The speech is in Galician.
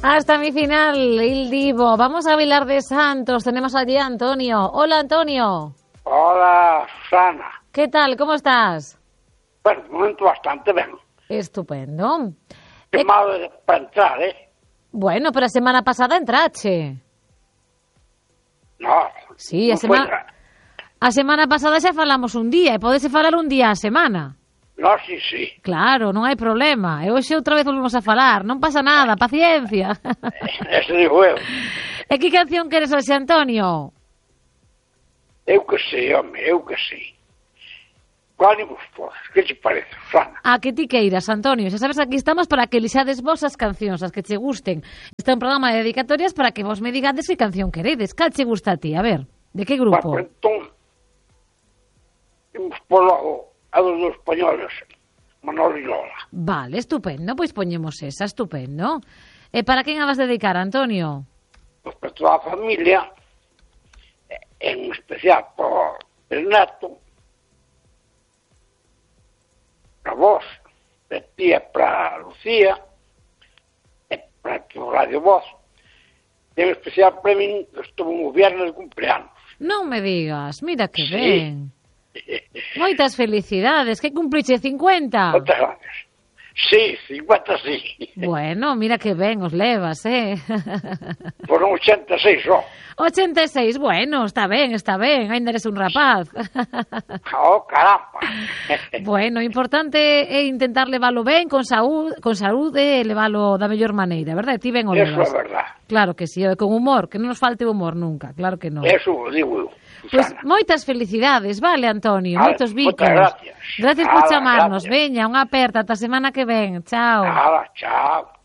Hasta mi final, il Divo. Vamos a Vilar de Santos. Tenemos allí a Antonio. Hola, Antonio. Hola, Susana. ¿Qué tal? ¿Cómo estás? Bueno, de momento bastante ben. Estupendo. Que malo para entrar, Bueno, pero a semana pasada entrache. No. Sí, a semana pasada xa falamos un día, e podese falar un día a semana. No, sí. Claro, non hai problema. E hoxe outra vez volvemos a falar. Non pasa nada, paciencia. Eso digo eu. E que canción queres hoxe, Antonio? Eu que sei, home, eu que sei. Qual imos por? Que te parece, Susana? A que ti queiras, Antonio. Xa sabes, aquí estamos para que elixades vos as cancións, as que che gusten. Este é un programa de dedicatorias para que vos me digades que canción queredes. Cal che gusta a ti? A ver, de que grupo? Bueno, entón, imos por logo a dos españoles, Manolo y Lola. Vale, estupendo. Pois poñemos esa, estupendo. E para quen a vas dedicar, Antonio? Pues para toda a familia, en especial por el neto, para vos, de tía para Lucía, e para tu Radio Voz, e en especial para min, que estuvo un viernes de cumpleaños. Non me digas, mira que Sí. ben. Moitas felicidades, que cumpriche 50. Moitas gracias. Sí, 50 sí. Bueno, mira que ben os levas, Foron 86 só. 86, bueno, está ben, ainda eres un rapaz. Oh, caramba. Bueno, o importante é intentar levalo ben, con saúde, e levalo da mellor maneira, verdade? Ti ben o Eso levas. é verdad. Claro que sí, e con humor, que non nos falte o humor nunca, claro que non. Eso digo eu. Pois Susana. moitas felicidades, vale, Antonio, Vale, moitos bicos. moitas gracias. Gracias por Nada, chamarnos. gracias. Veña, unha aperta ata semana que ven. Chao. Nada, chao.